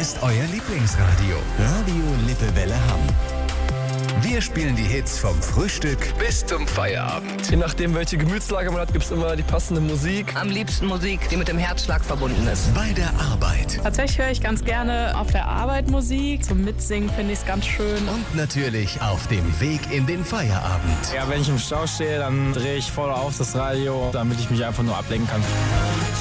ist euer Lieblingsradio. Radio Lippewelle Hamm. Wir spielen die Hits vom Frühstück bis zum Feierabend. Je nachdem, welche Gemütslage man hat, gibt es immer die passende Musik. Am liebsten Musik, die mit dem Herzschlag verbunden ist. Bei der Arbeit. Tatsächlich höre ich ganz gerne auf der Arbeit Musik. Zum Mitsingen finde ich es ganz schön. Und natürlich auf dem Weg in den Feierabend. Ja, wenn ich im Stau stehe, dann drehe ich voll auf das Radio, damit ich mich einfach nur ablenken kann.